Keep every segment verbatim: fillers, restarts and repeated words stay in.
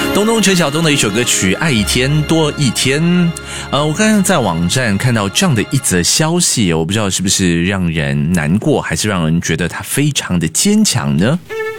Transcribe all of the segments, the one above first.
东东陈晓东的一首歌曲《爱一天多一天》。呃，我刚刚在网站看到这样的一则消息，我不知道是不是让人难过，还是让人觉得他非常的坚强呢？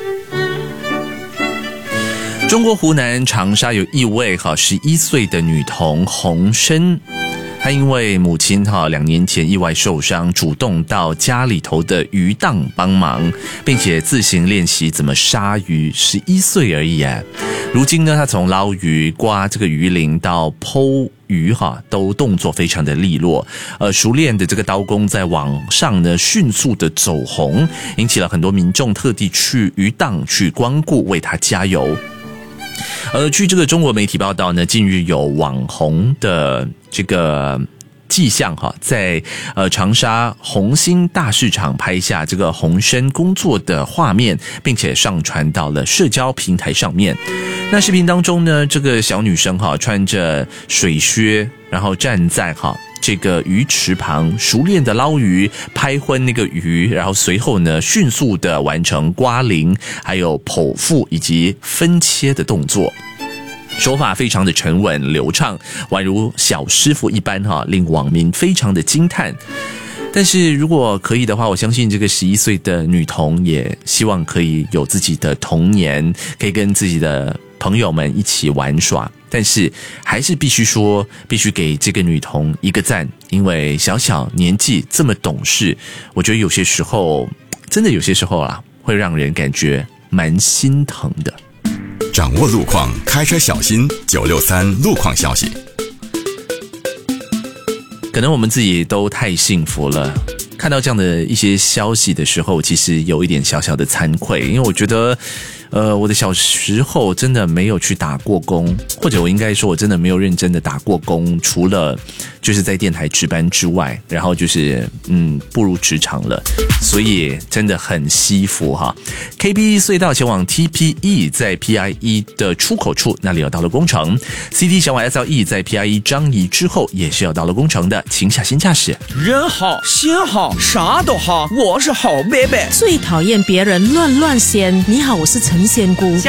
中国湖南长沙有一位哈十一岁的女童洪生。他因为母亲哈两年前意外受伤，主动到家里头的鱼档帮忙，并且自行练习怎么杀鱼。十一岁而已啊！如今呢，他从捞鱼、刮这个鱼鳞到剖鱼哈，都动作非常的利落。呃，熟练的这个刀工在网上呢迅速的走红，引起了很多民众特地去鱼档去光顾，为他加油。呃，据这个中国媒体报道呢，近日有网红的这个迹象哈，在呃长沙红星大市场拍下这个洪生工作的画面，并且上传到了社交平台上面。那视频当中呢，这个小女生哈穿着水靴，然后站在哈这个鱼池旁，熟练的捞鱼，拍昏那个鱼，然后随后呢，迅速的完成刮鳞，还有剖腹以及分切的动作。手法非常的沉稳流畅，宛如小师傅一般哈，令网民非常的惊叹。但是如果可以的话，我相信这个十一岁的女童也希望可以有自己的童年，可以跟自己的朋友们一起玩耍。但是还是必须说，必须给这个女童一个赞，因为小小年纪这么懂事，我觉得有些时候，真的有些时候啊，会让人感觉蛮心疼的。 掌握路况，开车小心。九六三路况消息。 可能我们自己都太幸福了，看到这样的一些消息的时候，其实有一点小小的惭愧，因为我觉得呃，我的小时候真的没有去打过工，或者我应该说我真的没有认真的打过工，除了就是在电台值班之外，然后就是嗯步入职场了，所以真的很惜福哈。K P E 隧道前往 T P E 在 P I E 的出口处，那里有道路工程。C T 前往 S L E 在 P I E 张仪之后也是有道路工程的，请小心驾驶。 人好心好啥都好，我是好贝贝。 最讨厌别人乱乱仙。你好，我是陈仙姑。